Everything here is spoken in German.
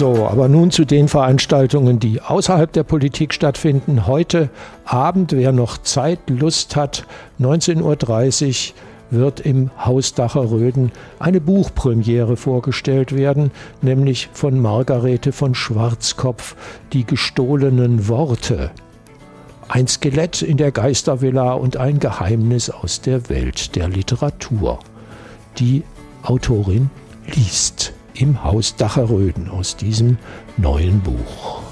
So, aber nun zu den Veranstaltungen, die außerhalb der Politik stattfinden. Heute Abend, wer noch Zeit, Lust hat, 19:30 Uhr wird im Haus Dacheröden eine Buchpremiere vorgestellt werden, nämlich von Margarete von Schwarzkopf, Die gestohlenen Worte. Ein Skelett in der Geistervilla und ein Geheimnis aus der Welt der Literatur. Die Autorin liest im Haus Dacheröden aus diesem neuen Buch.